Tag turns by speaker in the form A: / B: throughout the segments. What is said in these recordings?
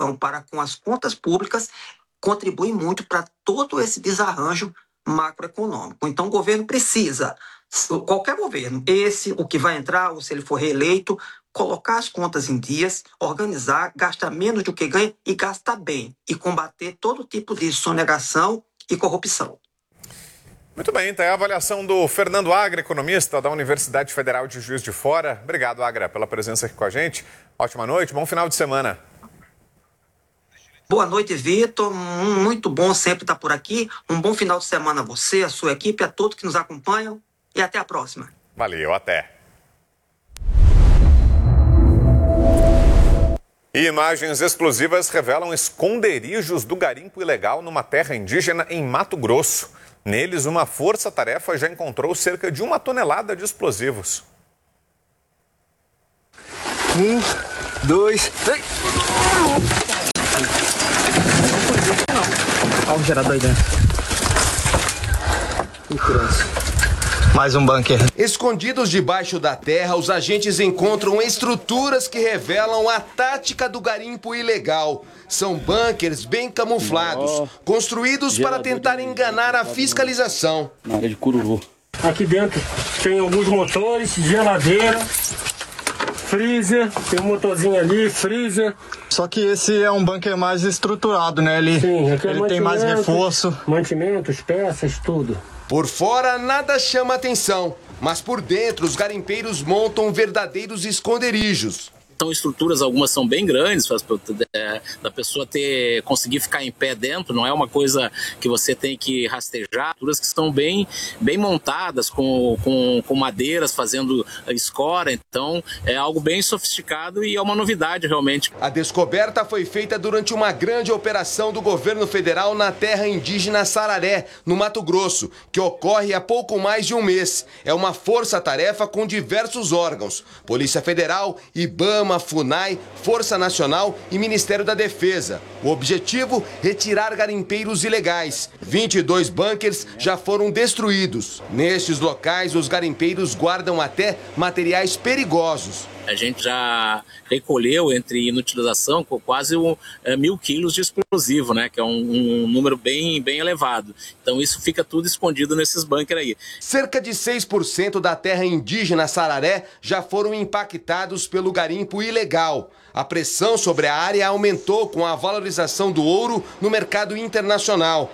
A: preocupação para com as contas públicas contribui muito para todo esse desarranjo macroeconômico. Então, o governo precisa, qualquer governo, o que vai entrar, ou se ele for reeleito, colocar as contas em dias, organizar, gastar menos do que ganha e gastar bem, e combater todo tipo de sonegação e corrupção.
B: Muito bem, então é a avaliação do Fernando Agra, economista da Universidade Federal de Juiz de Fora. Obrigado, Agra, pela presença aqui com a gente. Ótima noite, bom final de semana.
A: Boa noite, Vitor. Muito bom sempre estar por aqui. Um bom final de semana a você, a sua equipe, a todos que nos acompanham. E até a próxima.
B: Valeu, até. E imagens explosivas revelam esconderijos do garimpo ilegal numa terra indígena em Mato Grosso. Neles, uma força-tarefa já encontrou cerca de 1 tonelada de explosivos.
C: 1, 2, 3. Olha o gerador aí dentro. Mais um bunker.
D: Escondidos debaixo da terra, os agentes encontram estruturas que revelam a tática do garimpo ilegal. São bunkers bem camuflados, construídos para tentar enganar a fiscalização.
E: Na área de Cururu.
F: Aqui dentro tem alguns motores, geladeira, freezer, tem um motorzinho ali, freezer.
C: Só que esse é um bunker mais estruturado, né? Ele tem mais reforço.
F: Mantimentos, peças, tudo.
D: Por fora, nada chama atenção, mas por dentro, os garimpeiros montam verdadeiros esconderijos.
E: Então, estruturas, algumas são bem grandes, da pessoa conseguir ficar em pé dentro, não é uma coisa que você tem que rastejar, estruturas que estão bem montadas, com madeiras fazendo escora, então é algo bem sofisticado e é uma novidade realmente.
D: A descoberta foi feita durante uma grande operação do governo federal na terra indígena Sararé, no Mato Grosso, que ocorre há pouco mais de um mês. É uma força-tarefa com diversos órgãos, Polícia Federal, IBAMA, FUNAI, Força Nacional e Ministério da Defesa. O objetivo, retirar garimpeiros ilegais. 22 bunkers já foram destruídos. Nestes locais, os garimpeiros guardam até materiais perigosos.
E: A gente já recolheu, entre inutilização, quase 1.000 quilos de explosivo, né? Que é um número bem elevado. Então isso fica tudo escondido nesses bunkers aí.
D: Cerca de 6% da terra indígena Sararé já foram impactados pelo garimpo ilegal. A pressão sobre a área aumentou com a valorização do ouro no mercado internacional.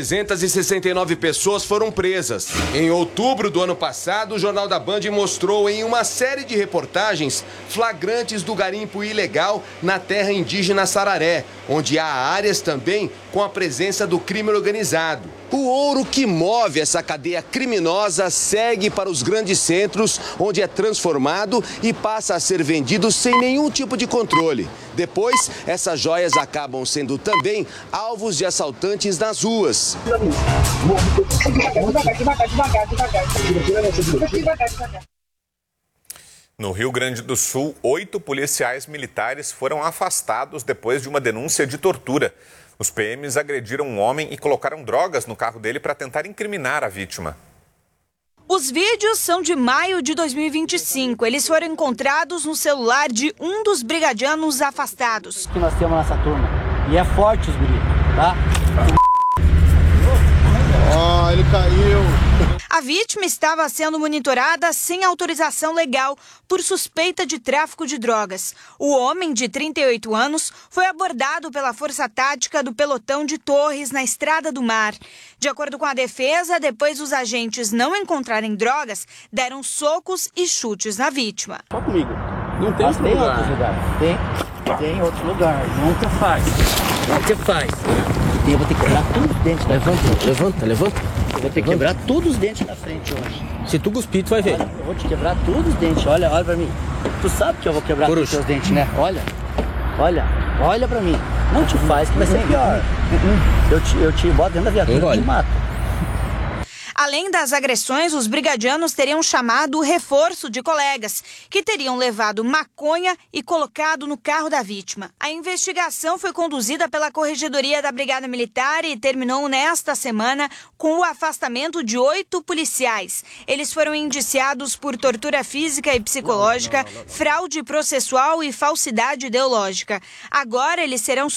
D: 369 pessoas foram presas. Em outubro do ano passado, o Jornal da Band mostrou em uma série de reportagens flagrantes do garimpo ilegal na terra indígena Sararé, onde há áreas também com a presença do crime organizado. O ouro que move essa cadeia criminosa segue para os grandes centros, onde é transformado e passa a ser vendido sem nenhum tipo de controle. Depois, essas joias acabam sendo também alvos de assaltantes nas ruas.
B: No Rio Grande do Sul, 8 policiais militares foram afastados depois de uma denúncia de tortura. Os PMs agrediram um homem e colocaram drogas no carro dele para tentar incriminar a vítima.
G: Os vídeos são de maio de 2025. Eles foram encontrados no celular de um dos brigadianos afastados.
H: Que nós temos nessa turma. E é forte os gritos, tá?
C: Ele caiu.
G: A vítima estava sendo monitorada sem autorização legal por suspeita de tráfico de drogas. O homem, de 38 anos, foi abordado pela Força Tática do Pelotão de Torres, na Estrada do Mar. De acordo com a defesa, depois dos agentes não encontrarem drogas, deram socos e chutes na vítima.
E: Só comigo. Não tem outro lugar.
H: Outros lugares. Tem outros lugares. Nunca faz. Eu vou ter que quebrar todos os dentes. Levanta. Eu vou ter que quebrar todos os dentes da frente hoje.
E: Se tu cuspir, tu vai ver.
H: Olha, eu vou te quebrar todos os dentes. Olha pra mim. Tu sabe que eu vou quebrar todos os teus dentes, né? Olha pra mim. Não te faz, que vai ser pior. Eu te boto dentro da viatura e te mato.
G: Além das agressões, os brigadianos teriam chamado o reforço de colegas, que teriam levado maconha e colocado no carro da vítima. A investigação foi conduzida pela Corregedoria da Brigada Militar e terminou nesta semana com o afastamento de 8 policiais. Eles foram indiciados por tortura física e psicológica, fraude processual e falsidade ideológica. Agora eles serão